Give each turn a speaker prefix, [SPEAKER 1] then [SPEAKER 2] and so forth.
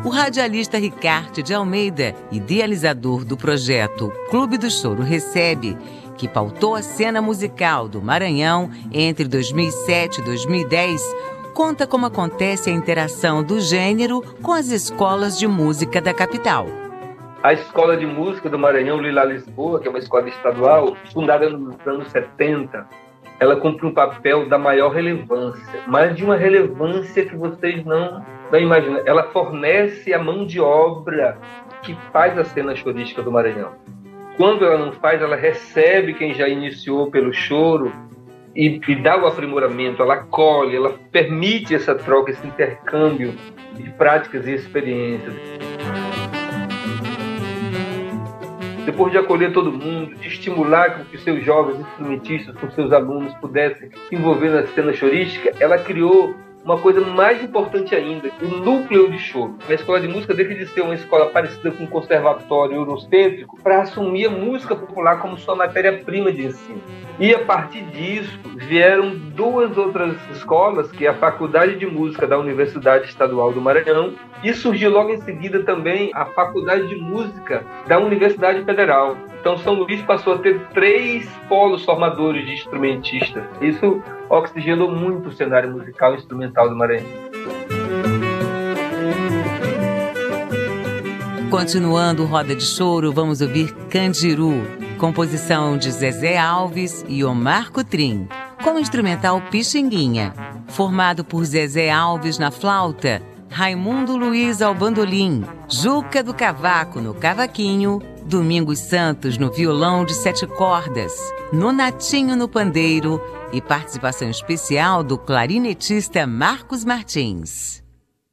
[SPEAKER 1] O radialista Ricardo de Almeida, idealizador do projeto Clube do Choro Recebe, que pautou a cena musical do Maranhão entre 2007 e 2010, conta como acontece a interação do gênero com as escolas de música da capital.
[SPEAKER 2] A Escola de Música do Maranhão, Lila Lisboa, que é uma escola estadual, fundada nos anos 70, ela cumpre um papel da maior relevância, mas de uma relevância que vocês não imaginam. Ela fornece a mão de obra que faz a cena chorística do Maranhão. Quando ela não faz, ela recebe quem já iniciou pelo choro e dá o aprimoramento, ela acolhe, ela permite essa troca, esse intercâmbio de práticas e experiências. Depois de acolher todo mundo, de estimular com que seus jovens instrumentistas, com seus alunos pudessem se envolver na cena chorística, ela criou uma coisa mais importante ainda, o núcleo de choro. A escola de música deixa de ser uma escola parecida com um conservatório eurocêntrico para assumir a música popular como sua matéria-prima de ensino. E a partir disso vieram duas outras escolas, que é a Faculdade de Música da Universidade Estadual do Maranhão, e surgiu logo em seguida também a Faculdade de Música da Universidade Federal. Então São Luís passou a ter 3 polos formadores de instrumentistas. Isso oxigenou muito o cenário musical e instrumental do Maranhão.
[SPEAKER 1] Continuando o Roda de Choro, vamos ouvir Candiru, composição de Zezé Alves e Omar Cotrim, com o instrumental Pixinguinha, formado por Zezé Alves na flauta, Raimundo Luiz ao bandolim, Juca do Cavaco no cavaquinho, Domingos Santos no violão de 7 cordas, Nonatinho no pandeiro e participação especial do clarinetista Marcos Martins.